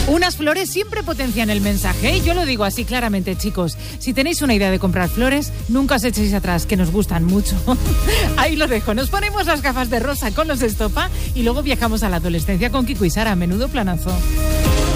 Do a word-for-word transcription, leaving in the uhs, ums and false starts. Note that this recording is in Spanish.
Unas flores siempre potencian el mensaje, ¿eh? Yo lo digo así claramente, chicos. Si tenéis una idea de comprar flores, nunca os echéis atrás, que nos gustan mucho. Ahí lo dejo. Nos ponemos las gafas de rosa con los Estopa y luego viajamos a la adolescencia con Kiko y Sara. Menudo planazo.